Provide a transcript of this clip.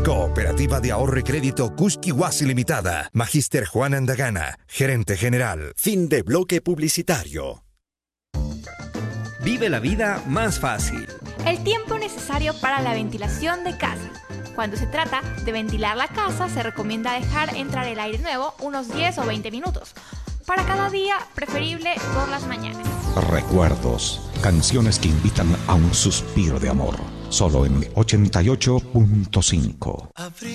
Cooperativa de Ahorro y Crédito Cusquihuasi Limitada. Magíster Juan Andagana, gerente general. Fin de bloque publicitario. Vive la vida más fácil. El tiempo necesario para la ventilación de casa. Cuando se trata de ventilar la casa, se recomienda dejar entrar el aire nuevo unos 10 o 20 minutos. Para cada día, preferible por las mañanas. Recuerdos, canciones que invitan a un suspiro de amor. Solo en 88.5.